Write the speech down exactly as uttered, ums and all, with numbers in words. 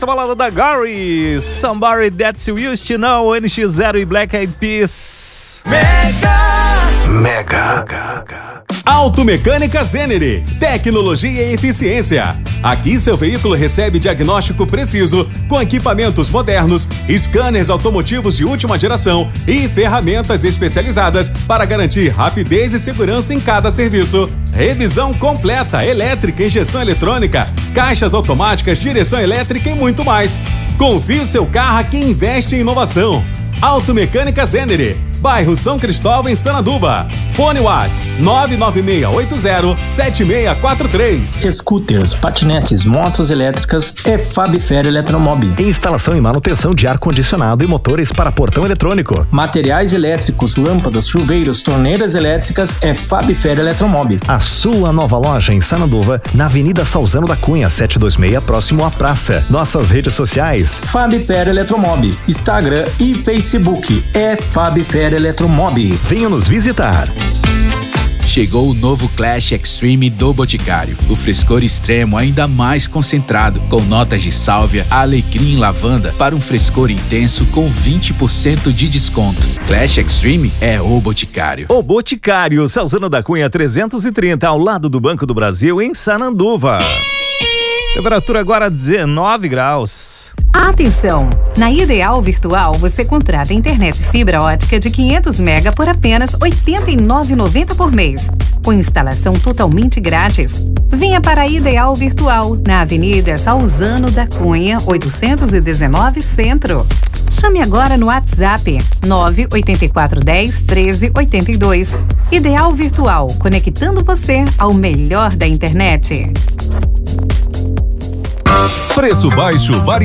nossa balada da Gary, Somebody That You Used To Know, N X zero e Black Eyed Peas. Mega! Mega! Automecânica Zenere, tecnologia e eficiência. Aqui seu veículo recebe diagnóstico preciso com equipamentos modernos, scanners automotivos de última geração e ferramentas especializadas para garantir rapidez e segurança em cada serviço. Revisão completa, elétrica, injeção eletrônica, caixas automáticas, direção elétrica e muito mais. Confie o seu carro a quem investe em inovação. Automecânica Zenere, bairro São Cristóvão, em Sananduva. Fone WhatsApp nove nove seis oito zero sete seis quatro três. Scooters, patinetes, motos elétricas é Fabifer Eletromob. Instalação e manutenção de ar-condicionado e motores para portão eletrônico. Materiais elétricos, lâmpadas, chuveiros, torneiras elétricas é Fabifer Eletromob. A sua nova loja em Sananduva, na Avenida Salzano da Cunha, setecentos e vinte e seis, próximo à praça. Nossas redes sociais: Fabifer Eletromob, Instagram e Facebook é Fabifer Eletromob. Venha nos visitar. Chegou o novo Clash Extreme do Boticário. O frescor extremo ainda mais concentrado, com notas de sálvia, alecrim e lavanda para um frescor intenso com vinte por cento de desconto. Clash Extreme é o Boticário. O Boticário, Salzano da Cunha trezentos e trinta, ao lado do Banco do Brasil, em Sananduva. Temperatura agora dezenove graus. Atenção! Na Ideal Virtual você contrata internet fibra ótica de quinhentos mega por apenas oitenta e nove reais e noventa centavos por mês, com instalação totalmente grátis. Venha para a Ideal Virtual, na Avenida Salzano da Cunha, oitocentos e dezenove, Centro. Chame agora no WhatsApp nove oito quatro um zero treze oitenta e dois. Ideal Virtual, conectando você ao melhor da internet. Preço baixo, variedade.